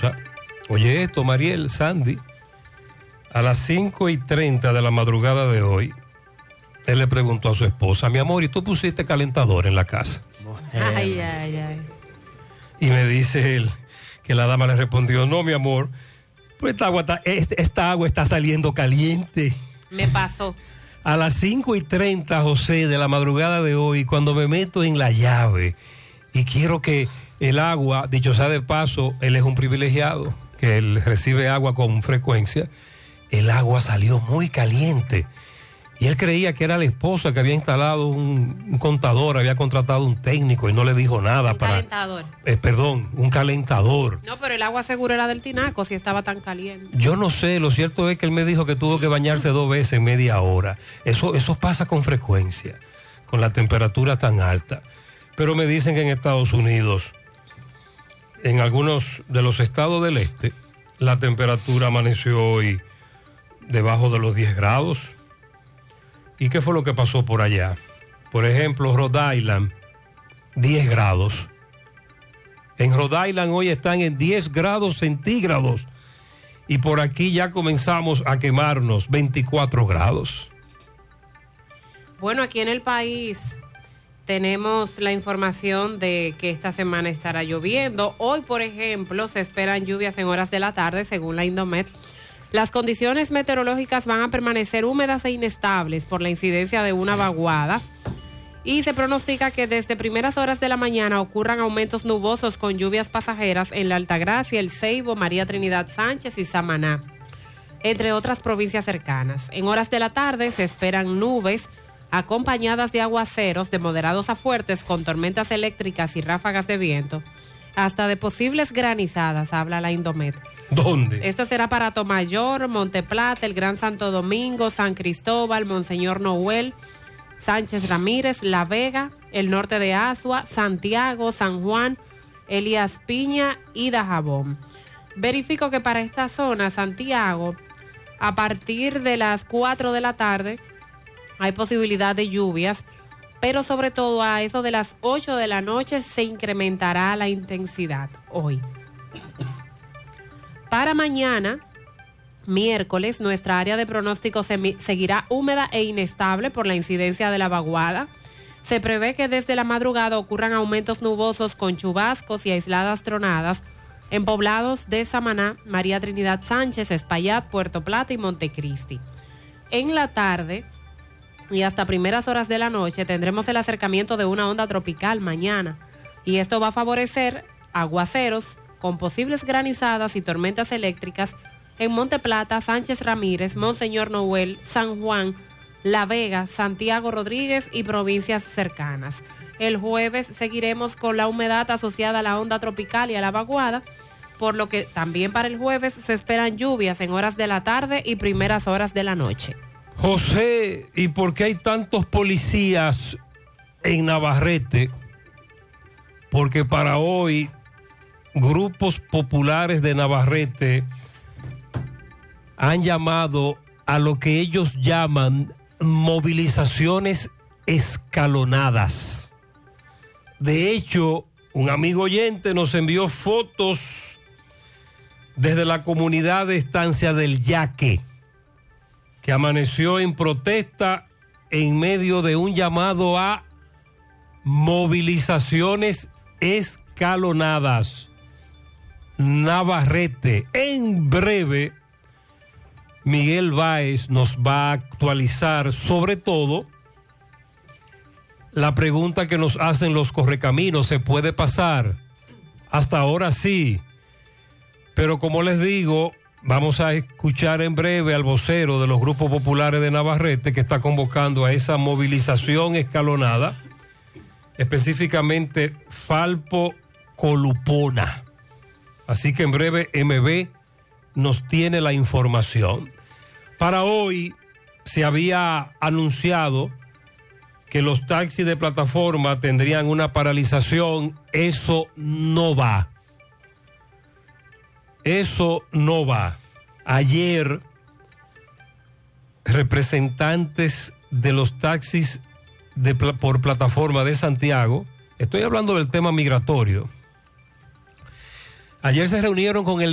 esposa, oye esto, Mariel, Sandy, a las 5:30 de la madrugada de hoy, él le preguntó a su esposa, mi amor, ¿y tú pusiste calentador en la casa? Ay. Y me dice él que la dama le respondió, no, mi amor, pues esta agua está saliendo caliente. Me pasó. A las 5:30, José, de la madrugada de hoy, cuando me meto en la llave y quiero que el agua, dicho sea de paso, él es un privilegiado, que él recibe agua con frecuencia, el agua salió muy caliente. Y él creía que era la esposa que había instalado un contador, había contratado un técnico y no le dijo nada. Un calentador. Un calentador. No, pero el agua seguro era del tinaco si estaba tan caliente. Yo no sé, lo cierto es que él me dijo que tuvo que bañarse 2 veces en media hora. Eso pasa con frecuencia, con la temperatura tan alta. Pero me dicen que en Estados Unidos, en algunos de los estados del este, la temperatura amaneció hoy debajo de los 10 grados. ¿Y qué fue lo que pasó por allá? Por ejemplo, Rhode Island, 10 grados. En Rhode Island hoy están en 10 grados centígrados. Y por aquí ya comenzamos a quemarnos, 24 grados. Bueno, aquí en el país tenemos la información de que esta semana estará lloviendo. Hoy, por ejemplo, se esperan lluvias en horas de la tarde, según la Indomet. Las condiciones meteorológicas van a permanecer húmedas e inestables por la incidencia de una vaguada y se pronostica que desde primeras horas de la mañana ocurran aumentos nubosos con lluvias pasajeras en la Altagracia, El Ceibo, María Trinidad Sánchez y Samaná, entre otras provincias cercanas. En horas de la tarde se esperan nubes acompañadas de aguaceros de moderados a fuertes con tormentas eléctricas y ráfagas de viento, hasta de posibles granizadas, habla la Indomet. ¿Dónde? Esto será para Tomayor, Monteplata, el Gran Santo Domingo, San Cristóbal, Monseñor Noel, Sánchez Ramírez, La Vega, el norte de Asua, Santiago, San Juan, Elías Piña y Dajabón. Verifico que para esta zona, Santiago, a partir de las 4 de la tarde hay posibilidad de lluvias, pero sobre todo a eso de las 8 de la noche se incrementará la intensidad hoy. Para mañana, miércoles, nuestra área de pronóstico seguirá húmeda e inestable por la incidencia de la vaguada. Se prevé que desde la madrugada ocurran aumentos nubosos con chubascos y aisladas tronadas en poblados de Samaná, María Trinidad Sánchez, Espaillat, Puerto Plata y Montecristi. En la tarde y hasta primeras horas de la noche tendremos el acercamiento de una onda tropical mañana y esto va a favorecer aguaceros con posibles granizadas y tormentas eléctricas en Monteplata, Sánchez Ramírez, Monseñor Noel, San Juan, La Vega, Santiago Rodríguez y provincias cercanas. El jueves seguiremos con la humedad asociada a la onda tropical y a la vaguada, por lo que también para el jueves se esperan lluvias en horas de la tarde y primeras horas de la noche. José, ¿y por qué hay tantos policías en Navarrete? Porque para hoy grupos populares de Navarrete han llamado a lo que ellos llaman movilizaciones escalonadas. De hecho, un amigo oyente nos envió fotos desde la comunidad de Estancia del Yaque, que amaneció en protesta en medio de un llamado a movilizaciones escalonadas. Navarrete. En breve, Miguel Báez nos va a actualizar sobre todo la pregunta que nos hacen los correcaminos. ¿Se puede pasar? Hasta ahora sí. Pero como les digo, vamos a escuchar en breve al vocero de los grupos populares de Navarrete que está convocando a esa movilización escalonada, específicamente Falpo Colupona. Así que en breve MB nos tiene la información. Para hoy se había anunciado que los taxis de plataforma tendrían una paralización. Eso no va. Eso no va. Ayer, representantes de los taxis por plataforma de Santiago, estoy hablando del tema migratorio, ayer se reunieron con el